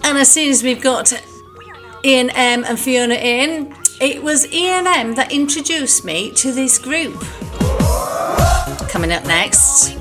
And as soon as we've got Ian M and Fiona in, it was Ian M that introduced me to this group. Coming up next,